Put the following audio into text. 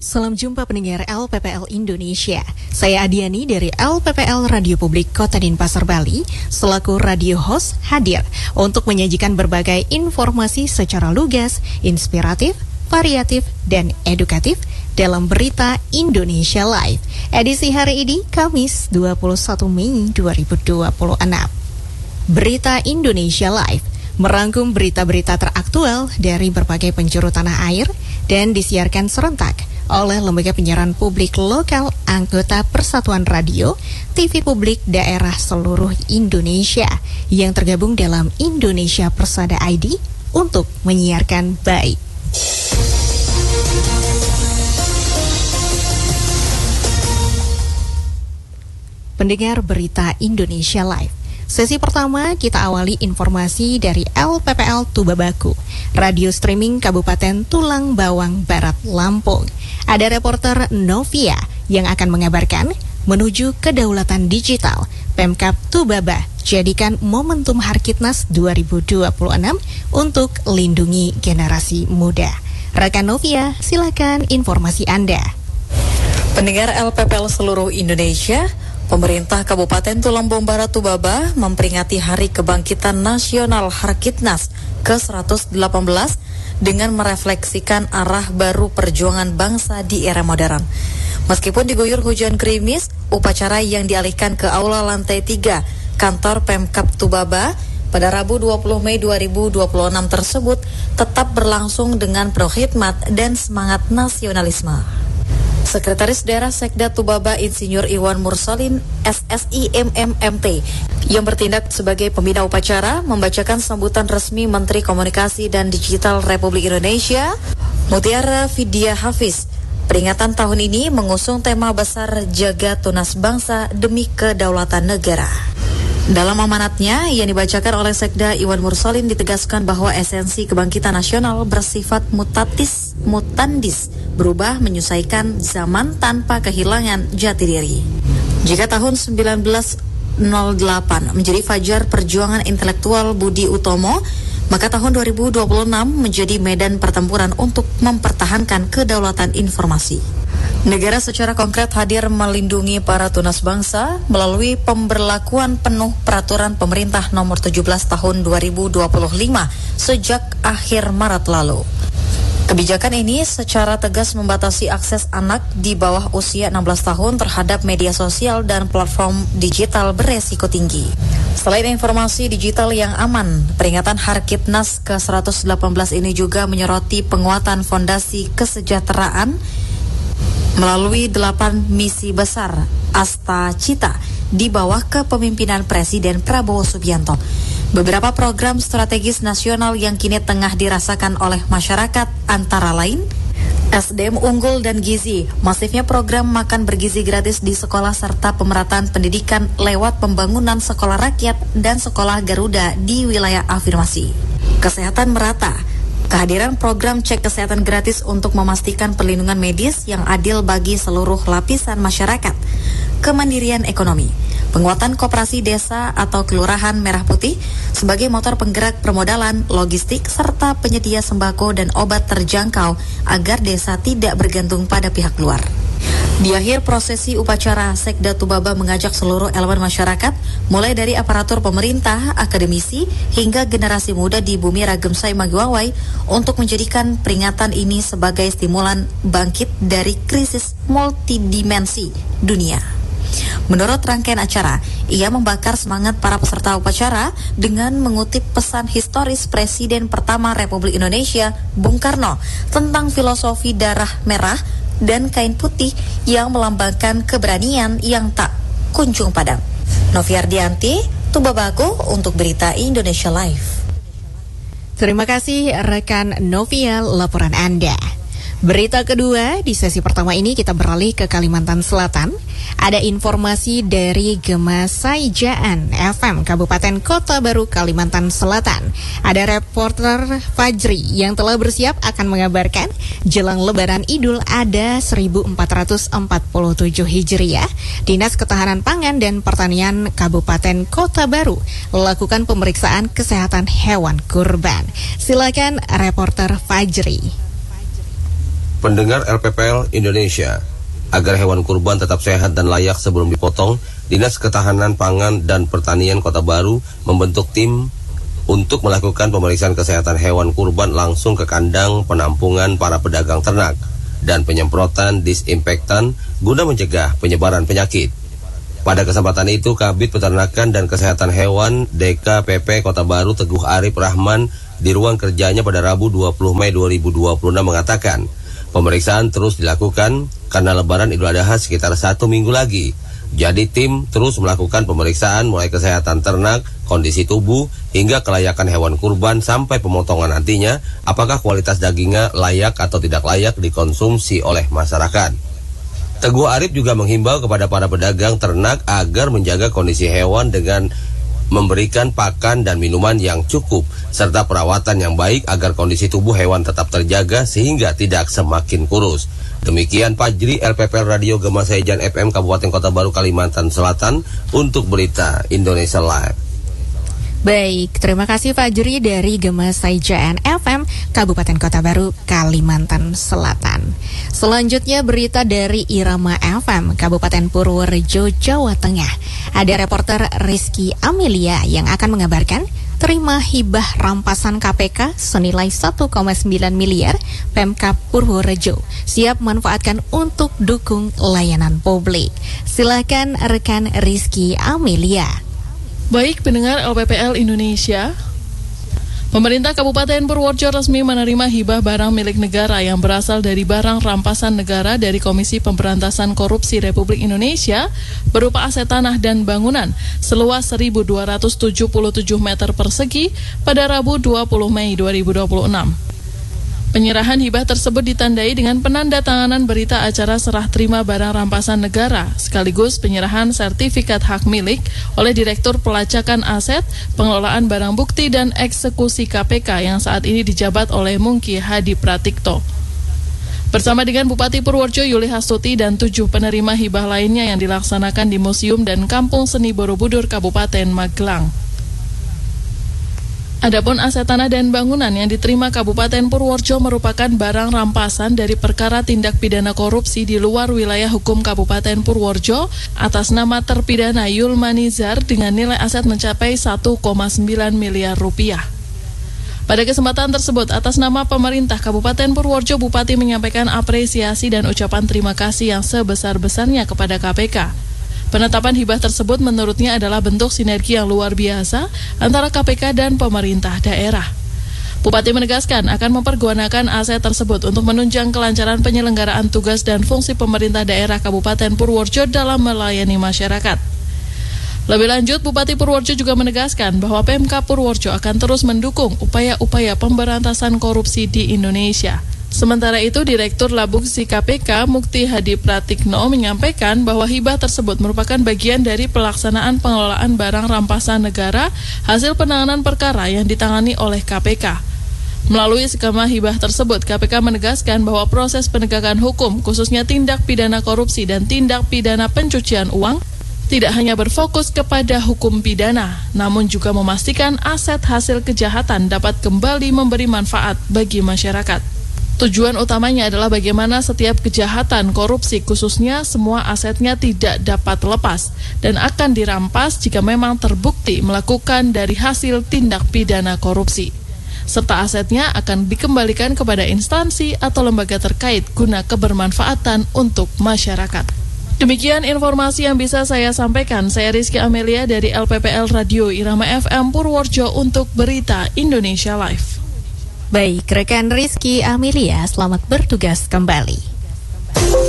Salam jumpa pendengar LPPL Indonesia. Saya Adiani dari LPPL Radio Publik Kota Denpasar, Bali, selaku radio host hadir untuk menyajikan berbagai informasi secara lugas, inspiratif, variatif, dan edukatif dalam Berita Indonesia Live. Edisi hari ini, Kamis 21 Mei 2026. Berita Indonesia Live merangkum berita-berita teraktual dari berbagai penjuru tanah air dan disiarkan serentak oleh Lembaga Penyiaran Publik Lokal anggota Persatuan Radio TV Publik Daerah seluruh Indonesia yang tergabung dalam Indonesia Persada ID untuk menyiarkan baik. Pendengar Berita Indonesia Live, sesi pertama kita awali informasi dari LPPL Tubabaku, radio streaming Kabupaten Tulang Bawang Barat, Lampung. Ada reporter Novia yang akan mengabarkan menuju kedaulatan digital. Pemkab Tubaba jadikan momentum Harkitnas 2026 untuk lindungi generasi muda. Rekan Novia, silakan informasi Anda. Pendengar LPPL seluruh Indonesia, pemerintah Kabupaten Tulang Bawang Barat Tubaba memperingati Hari Kebangkitan Nasional Harkitnas ke-118 dengan merefleksikan arah baru perjuangan bangsa di era modern. Meskipun diguyur hujan gerimis, upacara yang dialihkan ke Aula Lantai 3 Kantor Pemkab Tubaba pada Rabu 20 Mei 2026 tersebut tetap berlangsung dengan penuh hikmat dan semangat nasionalisme. Sekretaris Daerah Sekda Tubaba Insinyur Iwan Mursalin SSI MMMT yang bertindak sebagai pembina upacara membacakan sambutan resmi Menteri Komunikasi dan Digital Republik Indonesia Mutiara Vidya Hafiz. Peringatan tahun ini mengusung tema besar Jaga Tunas Bangsa Demi Kedaulatan Negara. Dalam amanatnya yang dibacakan oleh Sekda Iwan Mursalin ditegaskan bahwa esensi kebangkitan nasional bersifat mutandis, berubah menyesuaikan zaman tanpa kehilangan jati diri. Jika tahun 1908 menjadi fajar perjuangan intelektual Budi Utomo, maka tahun 2026 menjadi medan pertempuran untuk mempertahankan kedaulatan informasi. Negara secara konkret hadir melindungi para tunas bangsa melalui pemberlakuan penuh peraturan pemerintah nomor 17 tahun 2025 sejak akhir Maret lalu. Kebijakan ini secara tegas membatasi akses anak di bawah usia 16 tahun terhadap media sosial dan platform digital beresiko tinggi. Selain informasi digital yang aman, peringatan Harkitnas ke-118 ini juga menyoroti penguatan fondasi kesejahteraan melalui 8 misi besar Asta Cita di bawah kepemimpinan Presiden Prabowo Subianto. Beberapa program strategis nasional yang kini tengah dirasakan oleh masyarakat antara lain SDM unggul dan gizi, masifnya program makan bergizi gratis di sekolah serta pemerataan pendidikan lewat pembangunan sekolah rakyat dan sekolah Garuda di wilayah afirmasi. Kesehatan merata, kehadiran program cek kesehatan gratis untuk memastikan perlindungan medis yang adil bagi seluruh lapisan masyarakat. Kemandirian ekonomi, penguatan koperasi desa atau kelurahan merah putih sebagai motor penggerak permodalan, logistik, serta penyedia sembako dan obat terjangkau agar desa tidak bergantung pada pihak luar. Di akhir prosesi upacara, Sekda Tubaba mengajak seluruh elemen masyarakat, mulai dari aparatur pemerintah, akademisi, hingga generasi muda di Bumi Ragem Sai Magiwawai untuk menjadikan peringatan ini sebagai stimulan bangkit dari krisis multidimensi dunia. Menurut rangkaian acara, ia membakar semangat para peserta upacara dengan mengutip pesan historis Presiden pertama Republik Indonesia, Bung Karno, tentang filosofi darah merah dan kain putih yang melambangkan keberanian yang tak kunjung padam. Novia Ardianti, Tubabaku untuk Berita Indonesia Live. Terima kasih rekan Novia laporan Anda. Berita kedua, di sesi pertama ini kita beralih ke Kalimantan Selatan. Ada informasi dari Gema Saijaan FM Kabupaten Kota Baru, Kalimantan Selatan. Ada reporter Fajri yang telah bersiap akan mengabarkan jelang Lebaran Idul Adha 1447 Hijriah. Dinas Ketahanan Pangan dan Pertanian Kabupaten Kota Baru melakukan pemeriksaan kesehatan hewan kurban. Silakan reporter Fajri. Pendengar LPPL Indonesia, agar hewan kurban tetap sehat dan layak sebelum dipotong, Dinas Ketahanan Pangan dan Pertanian Kota Baru membentuk tim untuk melakukan pemeriksaan kesehatan hewan kurban langsung ke kandang penampungan para pedagang ternak dan penyemprotan disinfektan guna mencegah penyebaran penyakit. Pada kesempatan itu, Kabid Peternakan dan Kesehatan Hewan DKPP Kota Baru Teguh Arif Rahman di ruang kerjanya pada Rabu 20 Mei 2026 mengatakan, pemeriksaan terus dilakukan karena Lebaran Idul Adha sekitar 1 minggu lagi. Jadi tim terus melakukan pemeriksaan mulai kesehatan ternak, kondisi tubuh, hingga kelayakan hewan kurban sampai pemotongan nantinya, apakah kualitas dagingnya layak atau tidak layak dikonsumsi oleh masyarakat. Teguh Arif juga menghimbau kepada para pedagang ternak agar menjaga kondisi hewan dengan memberikan pakan dan minuman yang cukup, serta perawatan yang baik agar kondisi tubuh hewan tetap terjaga sehingga tidak semakin kurus. Demikian Fajri, LPPL Radio Gemasaijan FM Kabupaten Kota Baru Kalimantan Selatan untuk Berita Indonesia Live. Baik, terima kasih Fajri dari Gemasaijan FM Kabupaten Kota Baru Kalimantan Selatan. Selanjutnya berita dari Irama FM Kabupaten Purworejo, Jawa Tengah. Ada reporter Rizky Amelia yang akan mengabarkan terima hibah rampasan KPK senilai 1,9 miliar, Pemkab Purworejo siap manfaatkan untuk dukung layanan publik. Silakan rekan Rizky Amelia. Baik pendengar LPPL Indonesia, pemerintah Kabupaten Purworejo resmi menerima hibah barang milik negara yang berasal dari barang rampasan negara dari Komisi Pemberantasan Korupsi Republik Indonesia berupa aset tanah dan bangunan seluas 1.277 meter persegi pada Rabu 20 Mei 2026. Penyerahan hibah tersebut ditandai dengan penandatanganan berita acara serah terima barang rampasan negara, sekaligus penyerahan sertifikat hak milik oleh Direktur Pelacakan Aset, Pengelolaan Barang Bukti dan Eksekusi KPK yang saat ini dijabat oleh Mungki Hadi Pratikto. Bersama dengan Bupati Purworejo Yuli Hastuti dan 7 penerima hibah lainnya yang dilaksanakan di Museum dan Kampung Seni Borobudur Kabupaten Magelang. Adapun aset tanah dan bangunan yang diterima Kabupaten Purworejo merupakan barang rampasan dari perkara tindak pidana korupsi di luar wilayah hukum Kabupaten Purworejo atas nama terpidana Yulmanizar dengan nilai aset mencapai 1,9 miliar rupiah. Pada kesempatan tersebut, atas nama pemerintah Kabupaten Purworejo, Bupati menyampaikan apresiasi dan ucapan terima kasih yang sebesar-besarnya kepada KPK. Penetapan hibah tersebut menurutnya adalah bentuk sinergi yang luar biasa antara KPK dan pemerintah daerah. Bupati menegaskan akan mempergunakan aset tersebut untuk menunjang kelancaran penyelenggaraan tugas dan fungsi pemerintah daerah Kabupaten Purworejo dalam melayani masyarakat. Lebih lanjut, Bupati Purworejo juga menegaskan bahwa Pemkab Purworejo akan terus mendukung upaya-upaya pemberantasan korupsi di Indonesia. Sementara itu, Direktur Labuksi KPK Mukti Hadi Pratikno menyampaikan bahwa hibah tersebut merupakan bagian dari pelaksanaan pengelolaan barang rampasan negara hasil penanganan perkara yang ditangani oleh KPK. Melalui skema hibah tersebut, KPK menegaskan bahwa proses penegakan hukum, khususnya tindak pidana korupsi dan tindak pidana pencucian uang, tidak hanya berfokus kepada hukum pidana, namun juga memastikan aset hasil kejahatan dapat kembali memberi manfaat bagi masyarakat. Tujuan utamanya adalah bagaimana setiap kejahatan korupsi khususnya semua asetnya tidak dapat lepas dan akan dirampas jika memang terbukti melakukan dari hasil tindak pidana korupsi. Serta asetnya akan dikembalikan kepada instansi atau lembaga terkait guna kebermanfaatan untuk masyarakat. Demikian informasi yang bisa saya sampaikan. Saya Rizky Amelia dari LPPL Radio Irama FM Purworejo untuk Berita Indonesia Live. Baik, rekan Rizky Amelia, selamat bertugas kembali.